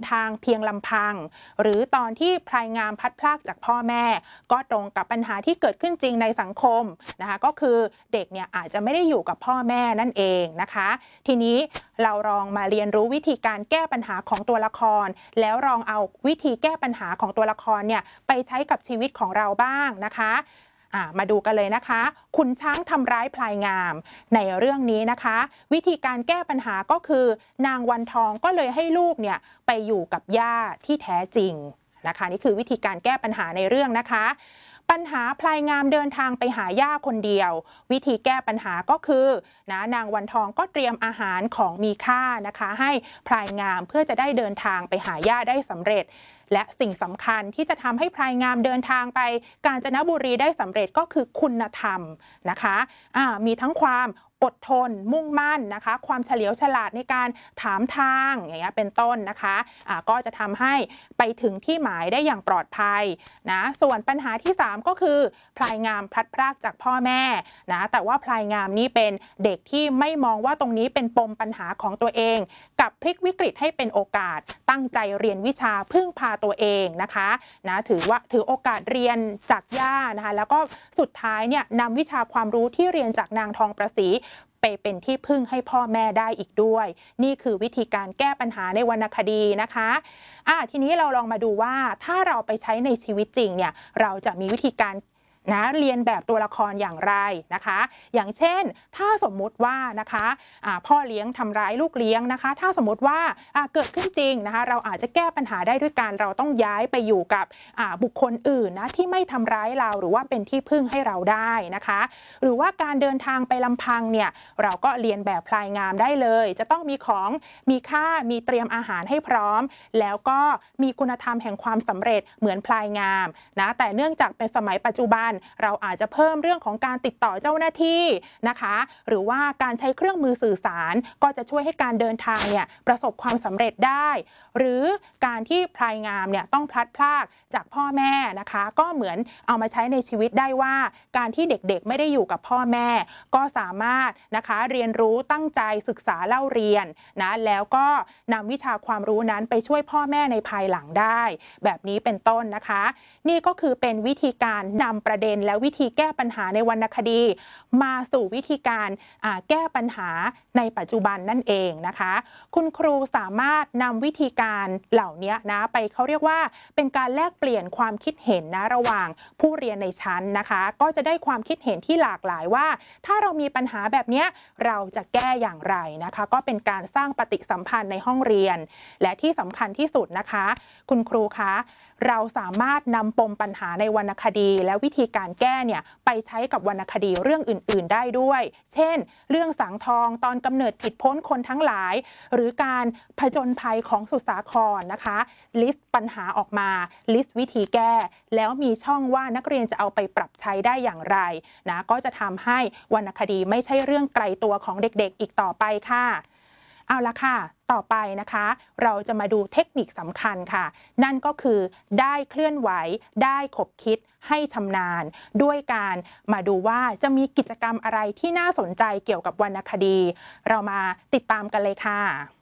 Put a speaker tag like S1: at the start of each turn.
S1: ทางเพียงลำพังหรือตอนที่พลายงามพัดพรากจากพ่อแม่ก็ตรงกับปัญหาที่เกิดขึ้นจริงในสังคมนะคะก็คือเด็กเนี่ยอาจจะไม่ได้อยู่กับพ่อแม่นั่นเองนะคะทีนี้เราลองมาเรียนรู้วิธีการแก้ปัญหาของตัวละครแล้วลองเอาวิธีแก้ปัญหาของตัวละครเนี่ยไปใช้กับชีวิตของเราบ้างนะคะมาดูกันเลยนะคะขุนช้างทำร้ายพลายงามในเรื่องนี้นะคะวิธีการแก้ปัญหาก็คือนางวันทองก็เลยให้ลูกเนี่ยไปอยู่กับย่าที่แท้จริงนะคะนี่คือวิธีการแก้ปัญหาในเรื่องนะคะปัญหาพลายงามเดินทางไปหาย่าคนเดียววิธีแก้ปัญหาก็คือนางวันทองก็เตรียมอาหารของมีค่านะคะให้พลายงามเพื่อจะได้เดินทางไปหาย่าได้สำเร็จและสิ่งสำคัญที่จะทำให้พลายงามเดินทางไปกาญจนบุรีได้สำเร็จก็คือคุณธรรมนะคะมีทั้งความอดทนมุ่งมั่นนะคะความเฉลียวฉลาดในการถามทางอย่างเงี้ยเป็นต้นนะคะก็จะทำให้ไปถึงที่หมายได้อย่างปลอดภัยนะส่วนปัญหาที่3ก็คือพลายงามพลัดพรากจากพ่อแม่นะแต่ว่าพลายงามนี่เป็นเด็กที่ไม่มองว่าตรงนี้เป็นปมปัญหาของตัวเองกับพลิกวิกฤตให้เป็นโอกาสตั้งใจเรียนวิชาพึ่งพาตัวเองนะคะถือโอกาสเรียนจากย่านะคะแล้วก็สุดท้ายเนี่ยนำวิชาความรู้ที่เรียนจากนางทองประศรีไปเป็นที่พึ่งให้พ่อแม่ได้อีกด้วยนี่คือวิธีการแก้ปัญหาในวรรณคดีนะคะทีนี้เราลองมาดูว่าถ้าเราไปใช้ในชีวิตจริงเนี่ยเราจะมีวิธีการเรียนแบบตัวละครอย่างไรนะคะอย่างเช่นถ้าสมมุติว่านะคะพ่อเลี้ยงทำร้ายลูกเลี้ยงนะคะถ้าสมมุติว่าเกิดขึ้นจริงนะคะเราอาจจะแก้ปัญหาได้ด้วยการเราต้องย้ายไปอยู่กับบุคคลอื่นนะที่ไม่ทำร้ายเราหรือว่าเป็นที่พึ่งให้เราได้นะคะหรือว่าการเดินทางไปลำพังเนี่ยเราก็เรียนแบบพลายงามได้เลยจะต้องมีของมีค่ามีเตรียมอาหารให้พร้อมแล้วก็มีคุณธรรมแห่งความสำเร็จเหมือนพลายงามนะแต่เนื่องจากเป็นสมัยปัจจุบันเราอาจจะเพิ่มเรื่องของการติดต่อเจ้าหน้าที่นะคะหรือว่าการใช้เครื่องมือสื่อสารก็จะช่วยให้การเดินทางเนี่ยประสบความสำเร็จได้หรือการที่พลายงามเนี่ยต้องพลัดพรากจากพ่อแม่นะคะก็เหมือนเอามาใช้ในชีวิตได้ว่าการที่เด็กๆไม่ได้อยู่กับพ่อแม่ก็สามารถนะคะเรียนรู้ตั้งใจศึกษาเล่าเรียนนะแล้วก็นำวิชาความรู้นั้นไปช่วยพ่อแม่ในภายหลังได้แบบนี้เป็นต้นนะคะนี่ก็คือเป็นวิธีการนำประเด็นและวิธีแก้ปัญหาในวรรณคดีมาสู่วิธีการแก้ปัญหาในปัจจุบันนั่นเองนะคะคุณครูสามารถนำวิธีการเหล่านี้นะไปเขาเรียกว่าเป็นการแลกเปลี่ยนความคิดเห็นนะระหว่างผู้เรียนในชั้นนะคะก็จะได้ความคิดเห็นที่หลากหลายว่าถ้าเรามีปัญหาแบบนี้เราจะแก้อย่างไรนะคะก็เป็นการสร้างปฏิสัมพันธ์ในห้องเรียนและที่สำคัญที่สุดนะคะคุณครูคะเราสามารถนำปมปัญหาในวรรณคดีและวิธีการแก้เนี่ยไปใช้กับวรรณคดีเรื่องอื่นๆได้ด้วยเช่นเรื่องสังทองตอนกำเนิดผิดพ้นคนทั้งหลายหรือการผจญภัยของสุสาครนะคะลิสต์ปัญหาออกมาลิสต์วิธีแก้แล้วมีช่องว่านักเรียนจะเอาไปปรับใช้ได้อย่างไรนะก็จะทำให้วรรณคดีไม่ใช่เรื่องไกลตัวของเด็กๆอีกต่อไปค่ะเอาละค่ะต่อไปนะคะเราจะมาดูเทคนิคสำคัญค่ะนั่นก็คือได้เคลื่อนไหวได้ขบคิดให้ชำนาญด้วยการมาดูว่าจะมีกิจกรรมอะไรที่น่าสนใจเกี่ยวกับวรรณคดีเรามาติดตามกันเลยค่ะ